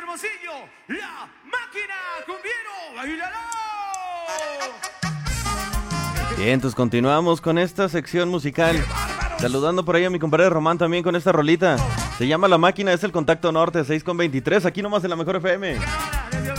Hermosillo, La Máquina Cumbiero, ¡bailalo! Bien, entonces continuamos con esta sección musical. Saludando por ahí a mi compadre Román también con esta rolita. Se llama La Máquina, es el Contacto Norte, 6:23, aquí nomás en la Mejor FM.